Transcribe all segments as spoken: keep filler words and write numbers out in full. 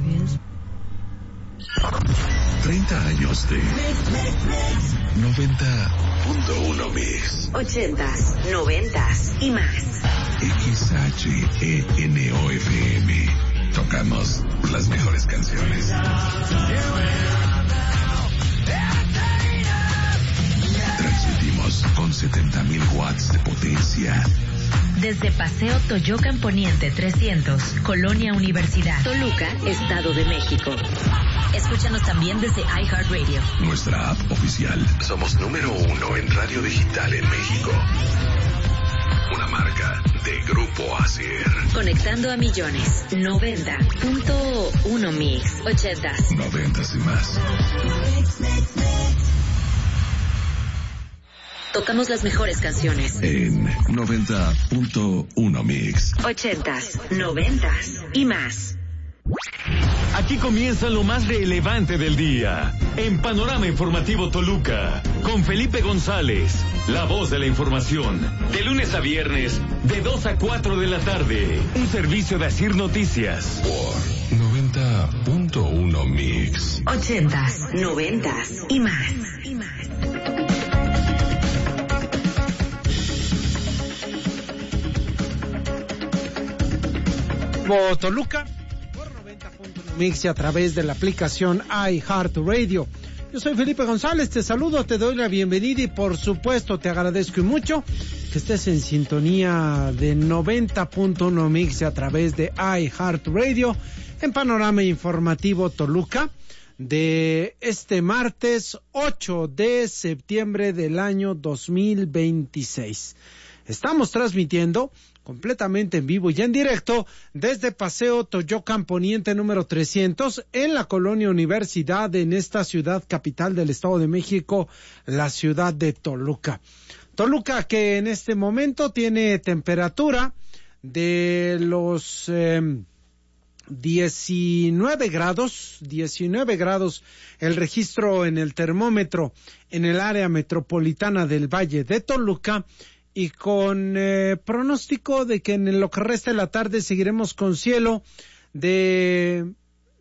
treinta años de noventa punto uno Mix. ochentas, noventas y más. X H E N O F M. Tocamos las mejores canciones. Transmitimos con setenta mil watts de potencia. Desde Paseo Toyocan Poniente trescientos, Colonia Universidad, Toluca, Estado de México. Escúchanos también desde iHeartRadio. Nuestra app oficial. Somos número uno en radio digital en México. Una marca de Grupo Asier. Conectando a millones. noventa punto uno Mix. ochentas. Noventas y más. Tocamos las mejores canciones. En noventa punto uno Mix. ochentas, noventas y más. Aquí comienza lo más relevante del día. En Panorama Informativo Toluca, con Felipe González, la voz de la información. De lunes a viernes, de dos a cuatro de la tarde. Un servicio de Asir Noticias. Por noventa punto uno Mix. ochentas, noventas y más. Y más. Toluca por noventa punto uno Mix y a través de la aplicación iHeartRadio. Yo soy Felipe González, te saludo, te doy la bienvenida y por supuesto te agradezco y mucho que estés en sintonía de noventa punto uno Mix y a través de iHeartRadio en Panorama Informativo Toluca de este martes ocho de septiembre del año dos mil veintiséis. Estamos transmitiendo completamente en vivo y en directo desde Paseo Toyocan Poniente número trescientos en la Colonia Universidad, en esta ciudad capital del Estado de México, la ciudad de Toluca. Toluca que en este momento tiene temperatura de los eh, diecinueve grados, diecinueve grados el registro en el termómetro en el área metropolitana del Valle de Toluca, y con eh, pronóstico de que en lo que resta de la tarde seguiremos con cielo de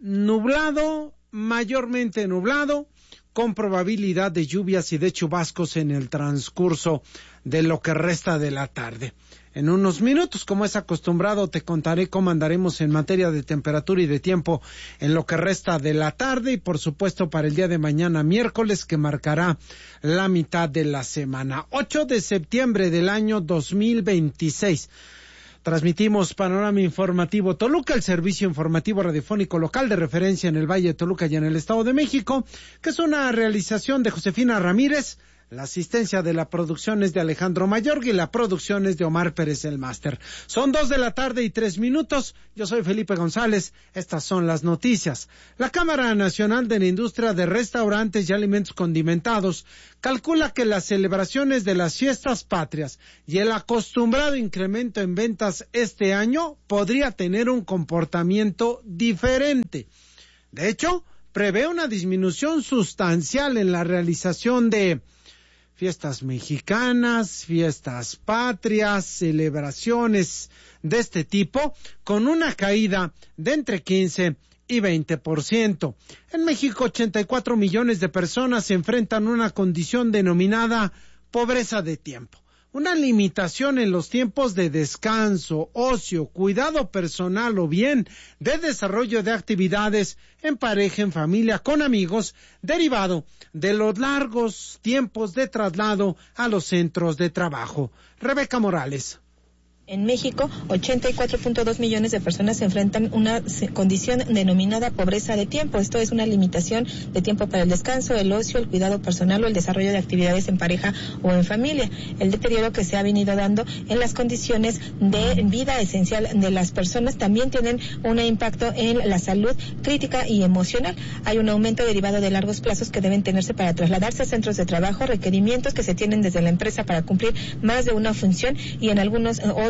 nublado, mayormente nublado, con probabilidad de lluvias y de chubascos en el transcurso de lo que resta de la tarde. En unos minutos, como es acostumbrado, te contaré cómo andaremos en materia de temperatura y de tiempo en lo que resta de la tarde y por supuesto para el día de mañana miércoles, que marcará la mitad de la semana. ocho de septiembre del año dos mil veintiséis. Transmitimos Panorama Informativo Toluca, el servicio informativo radiofónico local de referencia en el Valle de Toluca y en el Estado de México, que es una realización de Josefina Ramírez. La asistencia de la producción es de Alejandro Mayorga y la producción es de Omar Pérez, el máster. Son dos de la tarde y tres minutos. Yo soy Felipe González. Estas son las noticias. La Cámara Nacional de la Industria de Restaurantes y Alimentos Condimentados calcula que las celebraciones de las fiestas patrias y el acostumbrado incremento en ventas este año podría tener un comportamiento diferente. De hecho, prevé una disminución sustancial en la realización de fiestas mexicanas, fiestas patrias, celebraciones de este tipo, con una caída de entre quince y veinte por ciento. En México, ochenta y cuatro millones de personas se enfrentan a una condición denominada pobreza de tiempo. Una limitación en los tiempos de descanso, ocio, cuidado personal o bien de desarrollo de actividades en pareja, en familia, con amigos, derivado de los largos tiempos de traslado a los centros de trabajo. Rebeca Morales. En México, ochenta y cuatro punto dos millones de personas se enfrentan a una condición denominada pobreza de tiempo. Esto es una limitación de tiempo para el descanso, el ocio, el cuidado personal o el desarrollo de actividades en pareja o en familia. El deterioro que se ha venido dando en las condiciones de vida esencial de las personas también tienen un impacto en la salud crítica y emocional. Hay un aumento derivado de largos plazos que deben tenerse para trasladarse a centros de trabajo, requerimientos que se tienen desde la empresa para cumplir más de una función y en algunos otros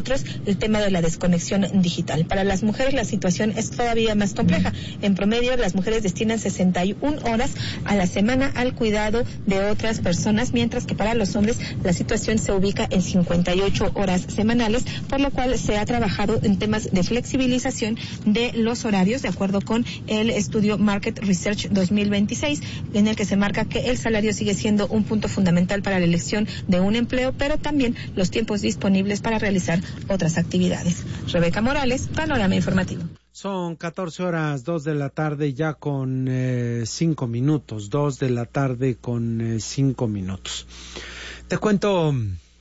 otros, el tema de la desconexión digital. Para las mujeres la situación es todavía más compleja. En promedio, las mujeres destinan sesenta y una horas a la semana al cuidado de otras personas, mientras que para los hombres la situación se ubica en cincuenta y ocho horas semanales, por lo cual se ha trabajado en temas de flexibilización de los horarios, de acuerdo con el estudio Market Research dos mil veintiséis, en el que se marca que el salario sigue siendo un punto fundamental para la elección de un empleo, pero también los tiempos disponibles para realizar otras actividades. Rebeca Morales, Panorama Informativo. Son catorce horas, dos de la tarde ya con eh, cinco minutos, dos de la tarde con eh, cinco minutos. Te cuento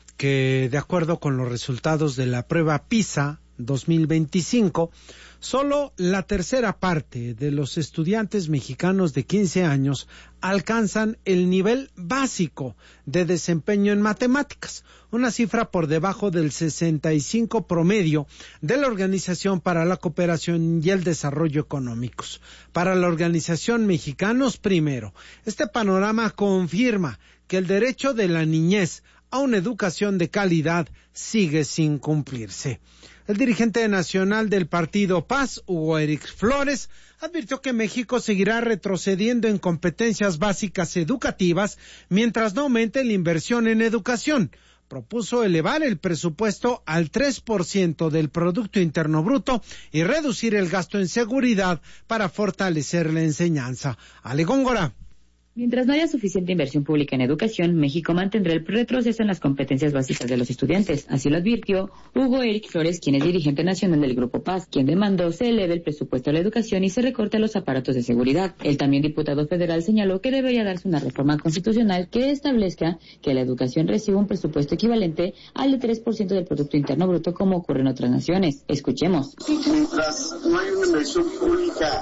que de acuerdo con los resultados de la prueba PISA dos mil veinticinco, solo la tercera parte de los estudiantes mexicanos de quince años alcanzan el nivel básico de desempeño en matemáticas, una cifra por debajo del sesenta y cinco promedio de la Organización para la Cooperación y el Desarrollo Económicos. Para la Organización Mexicanos Primero, este panorama confirma que el derecho de la niñez a una educación de calidad sigue sin cumplirse. El dirigente nacional del partido Paz, Hugo Eric Flores, advirtió que México seguirá retrocediendo en competencias básicas educativas mientras no aumente la inversión en educación. Propuso elevar el presupuesto al tres por ciento del Producto Interno Bruto y reducir el gasto en seguridad para fortalecer la enseñanza. Ale Góngora. Mientras no haya suficiente inversión pública en educación, México mantendrá el retroceso en las competencias básicas de los estudiantes. Así lo advirtió Hugo Eric Flores, quien es dirigente nacional del Grupo Paz, quien demandó se eleve el presupuesto a la educación y se recorte los aparatos de seguridad. El también diputado federal señaló que debería darse una reforma constitucional que establezca que la educación reciba un presupuesto equivalente al de tres por ciento del Producto Interno Bruto, como ocurre en otras naciones. Escuchemos. Mientras no hay una inversión pública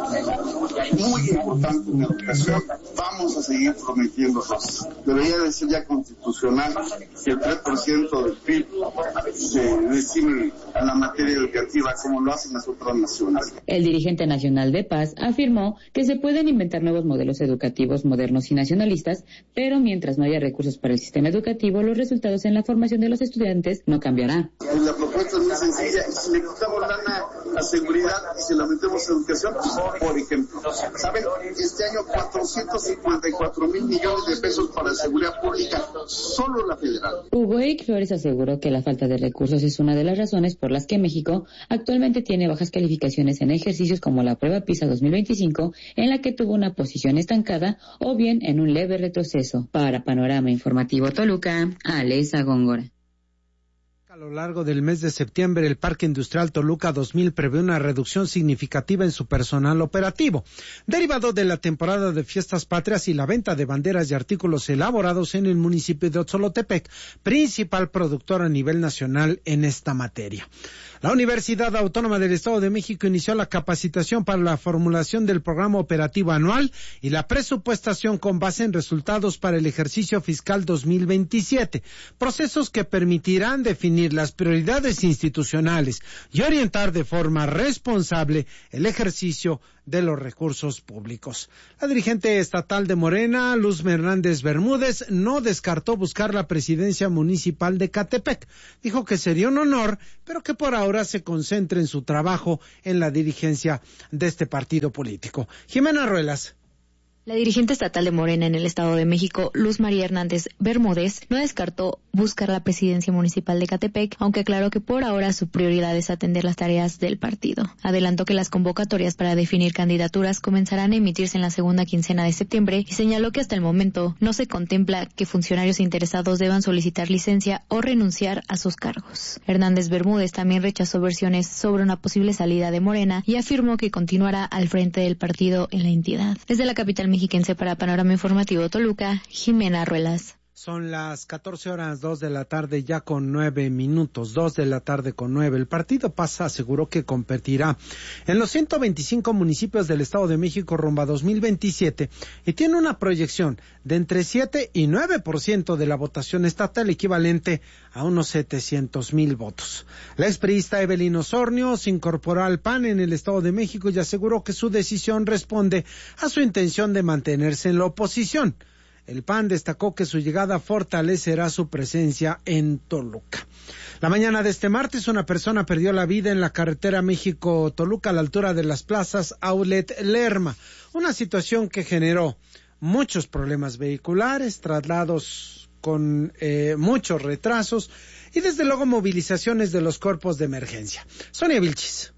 muy importante en educación, vamos a seguir prometiendo cosas. Debería de ser ya constitucional que el tres por ciento del P I B se destine a la materia educativa como lo hacen las otras naciones. El dirigente nacional de Paz afirmó que se pueden inventar nuevos modelos educativos modernos y nacionalistas, pero mientras no haya recursos para el sistema educativo, los resultados en la formación de los estudiantes no cambiará. La propuesta es muy sencilla, y si le quitamos lana a seguridad y se la metemos a educación, por ejemplo, ¿saben? Este año cuatrocientos cincuenta y cuatro mil millones de pesos para seguridad pública, solo la federal. Hugo Eric Flores aseguró que la falta de recursos es una de las razones por las que México actualmente tiene bajas calificaciones en ejercicios como la prueba PISA dos mil veinticinco, en la que tuvo una posición estancada o bien en un leve retroceso. Para Panorama Informativo Toluca, Alesa Góngora. A lo largo del mes de septiembre, el Parque Industrial Toluca dos mil prevé una reducción significativa en su personal operativo, derivado de la temporada de fiestas patrias y la venta de banderas y artículos elaborados en el municipio de Otzolotepec, principal productor a nivel nacional en esta materia. La Universidad Autónoma del Estado de México inició la capacitación para la formulación del programa operativo anual y la presupuestación con base en resultados para el ejercicio fiscal dos mil veintisiete, procesos que permitirán definir las prioridades institucionales y orientar de forma responsable el ejercicio de los recursos públicos. La dirigente estatal de Morena, Luz Hernández Bermúdez, no descartó buscar la presidencia municipal de Ecatepec. Dijo que sería un honor, pero que por ahora se concentre en su trabajo en la dirigencia de este partido político. Jimena Ruelas. La dirigente estatal de Morena en el Estado de México, Luz María Hernández Bermúdez, no descartó buscar la presidencia municipal de Ecatepec, aunque aclaró que por ahora su prioridad es atender las tareas del partido. Adelantó que las convocatorias para definir candidaturas comenzarán a emitirse en la segunda quincena de septiembre y señaló que hasta el momento no se contempla que funcionarios interesados deban solicitar licencia o renunciar a sus cargos. Hernández Bermúdez también rechazó versiones sobre una posible salida de Morena y afirmó que continuará al frente del partido en la entidad. Desde la capital mexiquense para Panorama Informativo Toluca, Jimena Ruelas. Son las catorce horas, dos de la tarde, ya con nueve minutos, dos de la tarde con nueve. El partido Paz aseguró que competirá en los ciento veinticinco municipios del Estado de México rumbo a dos mil veintisiete y tiene una proyección de entre siete y nueve por ciento de la votación estatal, equivalente a unos setecientos mil votos. La expriista Evelyn Osornio se incorporó al P A N en el Estado de México y aseguró que su decisión responde a su intención de mantenerse en la oposición. El P A N destacó que su llegada fortalecerá su presencia en Toluca. La mañana de este martes, una persona perdió la vida en la carretera México-Toluca a la altura de las plazas Outlet Lerma. Una situación que generó muchos problemas vehiculares, traslados con eh, muchos retrasos y desde luego movilizaciones de los cuerpos de emergencia. Sonia Vilchis.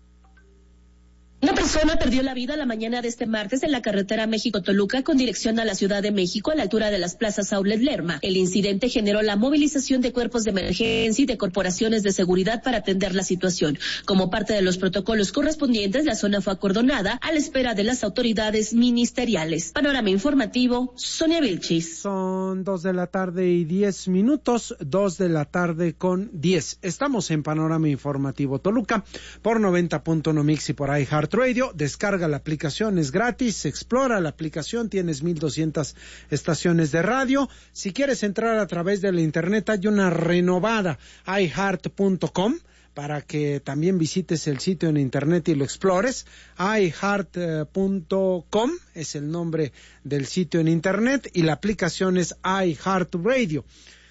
Una persona perdió la vida la mañana de este martes en la carretera México-Toluca con dirección a la Ciudad de México a la altura de las plazas Outlet Lerma. El incidente generó la movilización de cuerpos de emergencia y de corporaciones de seguridad para atender la situación. Como parte de los protocolos correspondientes, la zona fue acordonada a la espera de las autoridades ministeriales. Panorama informativo, Sonia Vilchis. Son dos de la tarde y diez minutos, dos de la tarde con diez. Estamos en Panorama Informativo Toluca por noventa punto uno Mix y por iHeart Radio. Descarga la aplicación, es gratis, explora la aplicación, tienes mil doscientas estaciones de radio. Si quieres entrar a través de la internet, hay una renovada i heart punto com para que también visites el sitio en internet y lo explores. i heart punto com es el nombre del sitio en internet y la aplicación es iHeart Radio.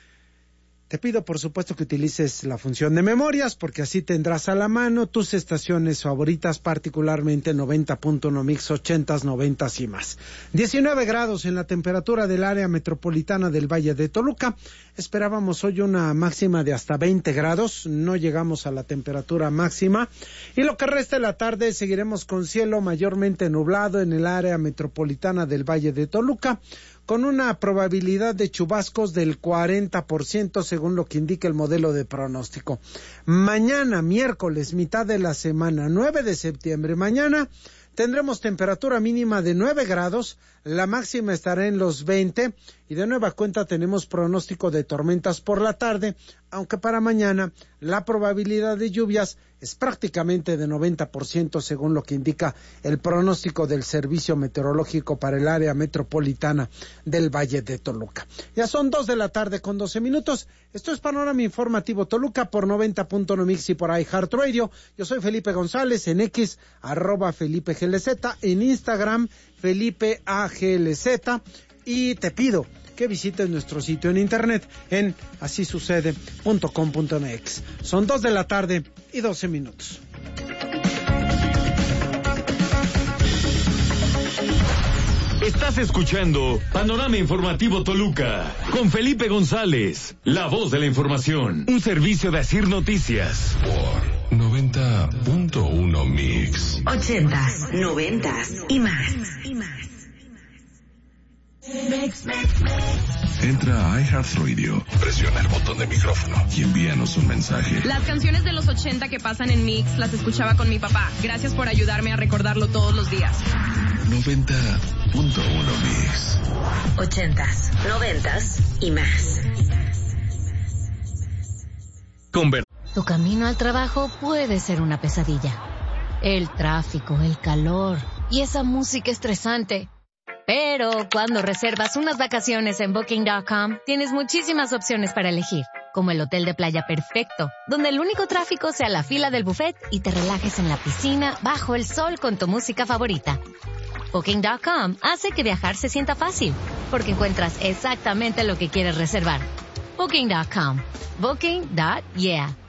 Te pido, por supuesto, que utilices la función de memorias, porque así tendrás a la mano tus estaciones favoritas, particularmente noventa punto uno Mix, ochentas, noventas y más. diecinueve grados en la temperatura del área metropolitana del Valle de Toluca. Esperábamos hoy una máxima de hasta veinte grados, no llegamos a la temperatura máxima. Y lo que resta de la tarde seguiremos con cielo mayormente nublado en el área metropolitana del Valle de Toluca, con una probabilidad de chubascos del cuarenta por ciento según lo que indica el modelo de pronóstico. Mañana, miércoles, mitad de la semana, nueve de septiembre, mañana tendremos temperatura mínima de nueve grados, la máxima estará en los veinte y de nueva cuenta tenemos pronóstico de tormentas por la tarde, aunque para mañana la probabilidad de lluvias es prácticamente de noventa por ciento según lo que indica el pronóstico del Servicio Meteorológico para el área metropolitana del Valle de Toluca. Ya son dos de la tarde con doce minutos. Esto es Panorama Informativo Toluca por noventa punto uno Mix y por iHeart Radio. Yo soy Felipe González, en X, arroba Felipe G L Z, en Instagram, Felipe A G L Z, y te pido que visites nuestro sitio en internet en así sucede punto com punto m x. Son dos de la tarde y doce minutos. Estás escuchando Panorama Informativo Toluca con Felipe González, la voz de la información, un servicio de Asir Noticias por noventa punto uno Mix. Ochentas, noventas y más. Y más. Entra a iHeartRadio, presiona el botón de micrófono y envíanos un mensaje. Las canciones de los ochenta que pasan en Mix las escuchaba con mi papá. Gracias por ayudarme a recordarlo todos los días. noventa punto uno Mix. Ochentas, noventas y más. Conver- Tu camino al trabajo puede ser una pesadilla. El tráfico, el calor y esa música estresante. Pero cuando reservas unas vacaciones en Booking punto com, tienes muchísimas opciones para elegir, como el hotel de playa perfecto, donde el único tráfico sea la fila del buffet y te relajes en la piscina bajo el sol con tu música favorita. Booking punto com hace que viajar se sienta fácil, porque encuentras exactamente lo que quieres reservar. Booking punto com. Booking. Yeah.